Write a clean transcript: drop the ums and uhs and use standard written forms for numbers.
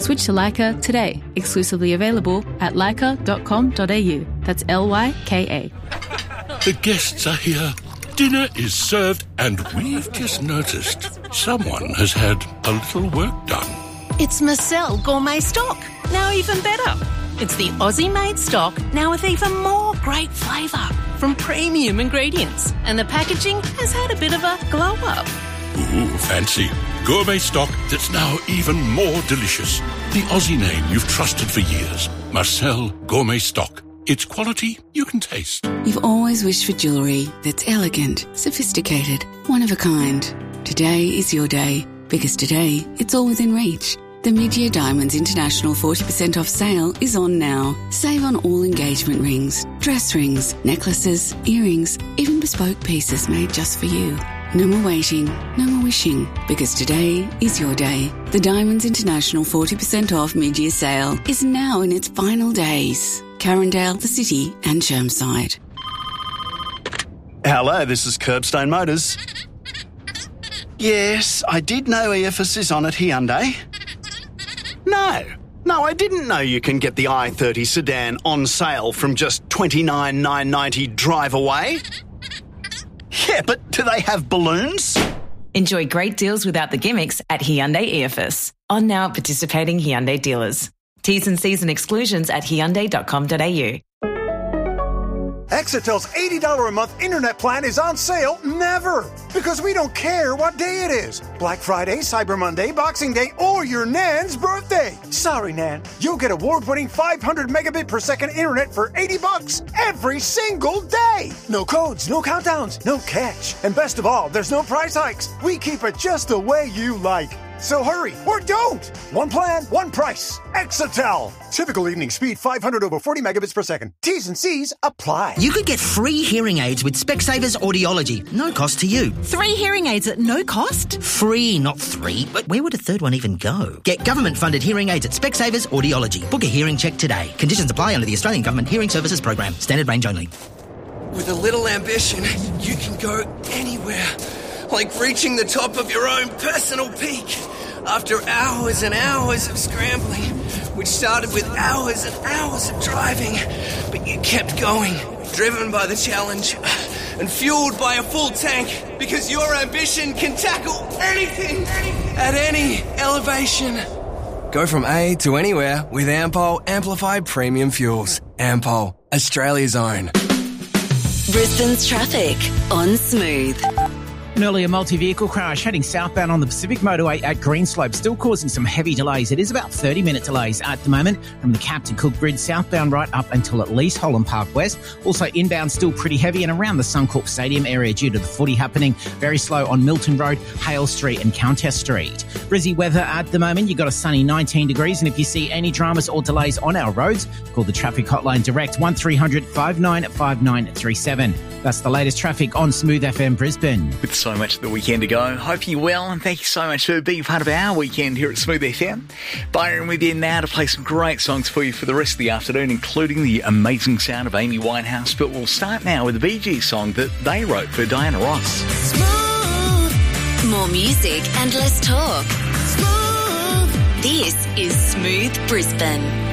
Switch to Leica today. Exclusively available at leica.com.au. That's Lyka. The guests are here. Dinner is served, and we've just noticed someone has had a little work done. It's Marcel Gourmet Stock, now even better. It's the Aussie-made stock, now with even more great flavour from premium ingredients. And the packaging has had a bit of a glow-up. Ooh, fancy. Gourmet stock that's now even more delicious. The Aussie name you've trusted for years. Marcel Gourmet Stock. It's quality you can taste. You've always wished for jewellery that's elegant, sophisticated, one of a kind. Today is your day, because today it's all within reach. The Mid-Year Diamonds International 40% off sale is on now. Save on all engagement rings, dress rings, necklaces, earrings, even bespoke pieces made just for you. No more waiting, no more wishing, because today is your day. The Diamonds International 40% off mid-year sale is now in its final days. Carindale, the City and Chermside. Hello, this is Curbstone Motors. Yes, I did know EFS is on at Hyundai. No, I didn't know you can get the i30 sedan on sale from just $29,990 drive away. Yeah, but do they have balloons? Enjoy great deals without the gimmicks at Hyundai EFS. On now at participating Hyundai dealers. T's and C's and exclusions at hyundai.com.au. Exetel's $80 a month internet plan is on sale never, because we don't care what day it is. Black Friday, Cyber Monday, Boxing Day, or your Nan's birthday. Sorry, Nan. You'll get award-winning 500 megabit per second internet for $80 every single day. No codes, no countdowns, no catch. And best of all, there's no price hikes. We keep it just the way you like. So hurry, or don't! One plan, one price. Exetel. Typical evening speed, 500 over 40 megabits per second. T's and C's apply. You could get free hearing aids with Specsavers Audiology. No cost to you. 3 hearing aids at no cost? Free, not 3. But where would a third one even go? Get government-funded hearing aids at Specsavers Audiology. Book a hearing check today. Conditions apply under the Australian Government Hearing Services Program. Standard range only. With a little ambition, you can go anywhere. Like reaching the top of your own personal peak. After hours and hours of scrambling, which started with hours and hours of driving, but you kept going, driven by the challenge and fueled by a full tank, because your ambition can tackle anything at any elevation. Go from A to anywhere with Ampol Amplified Premium Fuels. Ampol, Australia's own. Brisbane's traffic on Smooth. An earlier multi-vehicle crash heading southbound on the Pacific Motorway at Greenslope, still causing some heavy delays. It is about 30-minute delays at the moment from the Captain Cook Bridge southbound right up until at least Holland Park West. Also inbound still pretty heavy and around the Suncorp Stadium area due to the footy happening. Very slow on Milton Road, Hale Street and Countess Street. Brizzy weather at the moment. You've got a sunny 19 degrees, and if you see any dramas or delays on our roads, call the traffic hotline direct 1300 595937. That's the latest traffic on Smooth FM Brisbane. With so much of the weekend to go, hope you're well, and thank you so much for being part of our weekend here at Smooth FM. Byron with you now to play some great songs for you for the rest of the afternoon, including the amazing sound of Amy Winehouse. But we'll start now with the Bee Gees song that they wrote for Diana Ross. Smooth. More music and less talk. Smooth. This is Smooth Brisbane.